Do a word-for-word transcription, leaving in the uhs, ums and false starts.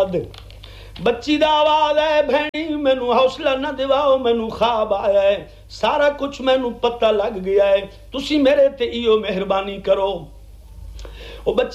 बच्ची दा आवाज है, भैनी मैनू हौसला ना दिवाओ, मैनू ख्वाब आया है, सारा कुछ मैनू पता लग गया है, तुसी मेरे ते इयो मेहरबानी करो। ओ बच्ची